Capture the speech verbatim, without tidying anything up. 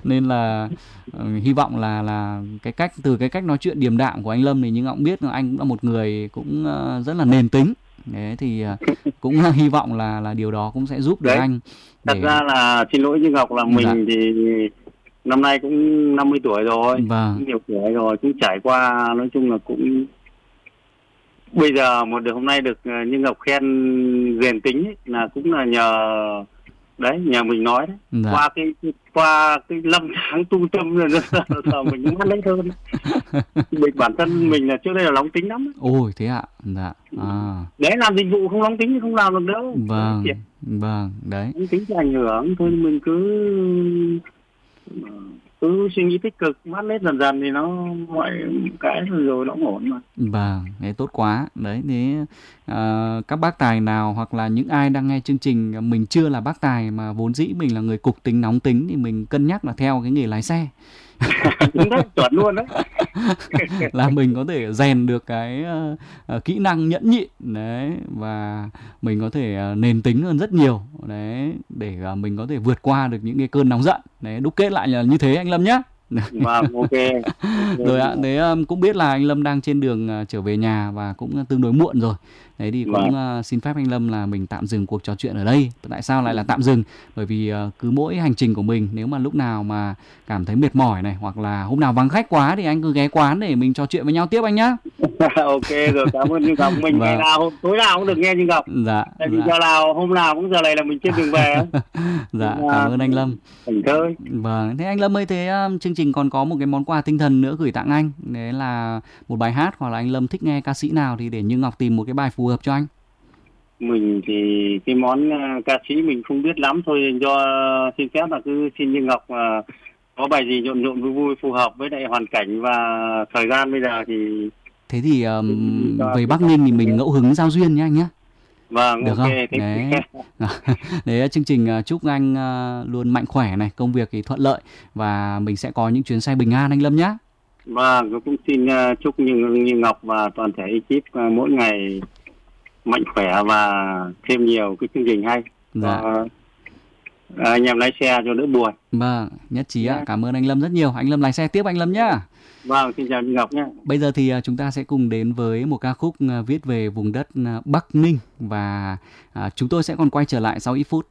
Nên là uh, hy vọng là là cái cách từ cái cách nói chuyện điềm đạm của anh Lâm thì nhưng cũng biết là anh cũng là một người cũng uh, rất là nền tính. Đấy thì uh, cũng hy vọng là là điều đó cũng sẽ giúp được Đấy, anh. thật Để... ra là xin lỗi Như Ngọc là mình Dạ. thì năm nay cũng năm mươi tuổi rồi, Vâng. cũng nhiều tuổi rồi, cũng trải qua, nói chung là cũng bây giờ một được hôm nay được Như Ngọc khen rèn tính ấy, là cũng là nhờ đấy nhờ mình nói đấy. Dạ. Qua cái qua cái năm tháng tu tâm rồi giờ mình cũng lấy hơn. Mình bản thân mình là trước đây là nóng tính lắm. Ôi thế ạ. Dạ. À. Đấy, làm dịch vụ không nóng tính thì không làm được đâu. Vâng. Vâng, đấy. Nóng tính thì ảnh hưởng thôi, mình cứ cứ suy nghĩ tích cực, mát lết dần dần thì nó mọi cái rồi nó ổn mà. Vâng, đấy tốt quá. Đấy, thế uh, các bác tài nào hoặc là những ai đang nghe chương trình mình chưa là bác tài mà vốn dĩ mình là người cục tính nóng tính thì mình cân nhắc là theo cái nghề lái xe. Đúng đấy, chuẩn luôn đấy. Là mình có thể rèn được cái uh, uh, kỹ năng nhẫn nhịn đấy, và mình có thể uh, nền tính hơn rất nhiều đấy, để uh, mình có thể vượt qua được những cái cơn nóng giận đấy. Đúc kết lại là như thế anh Lâm nhé. Vâng, ok. Rồi ạ, thế um, cũng biết là anh Lâm đang trên đường uh, trở về nhà và cũng tương đối muộn rồi. Đấy thì cũng uh, xin phép anh Lâm là mình tạm dừng cuộc trò chuyện ở đây. Tại sao lại là tạm dừng? Bởi vì uh, cứ mỗi hành trình của mình, nếu mà lúc nào mà cảm thấy mệt mỏi này, hoặc là hôm nào vắng khách quá thì anh cứ ghé quán để mình trò chuyện với nhau tiếp anh nhá. Ok rồi, cảm ơn Như Ngọc. Mình ngày nào tối nào cũng được nghe Như Ngọc. Dạ. Tại vì dạ. giờ nào hôm nào cũng giờ này là mình trên đường về. Dạ, cảm ơn anh Lâm. Thành thơi. Vâng, thế anh Lâm ơi, thế um, chương trình còn có một cái món quà tinh thần nữa gửi tặng anh. Đấy là một bài hát, hoặc là anh Lâm thích nghe ca sĩ nào thì để Như Ngọc tìm một cái bài phù hợp cho anh. Mình thì cái món uh, ca sĩ mình không biết lắm thôi, do uh, xin phép là cứ xin Như Ngọc uh, có bài gì nhộn nhộn vui vui phù hợp với lại hoàn cảnh và thời gian bây giờ thì. Thế thì um, về Bắc Ninh thì mình ngẫu hứng giao duyên nhé anh nhé. Vâng, được okay, không? Đấy. Đấy, chương trình chúc anh uh, luôn mạnh khỏe này, công việc thì thuận lợi và mình sẽ có những chuyến xe bình an anh Lâm nhé. Vâng, tôi cũng xin uh, chúc Như, Như Ngọc và toàn thể ekip uh, mỗi ngày mạnh khỏe và thêm nhiều cái chương trình hay. Dạ. Uh, anh em lái xe cho đỡ buồn. Vâng, nhất trí ạ. Cảm ơn anh Lâm rất nhiều. Anh Lâm lái xe tiếp anh Lâm nhá. Vâng, xin chào Như Ngọc nhé. Bây giờ thì chúng ta sẽ cùng đến với một ca khúc viết về vùng đất Bắc Ninh và chúng tôi sẽ còn quay trở lại sau ít phút.